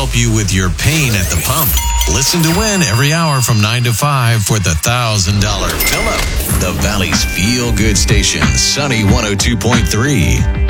help you with your pain at the pump. Listen to win every hour from 9 to 5 for the $1,000 fill-up. The Valley's feel-good station, Sunny 102.3.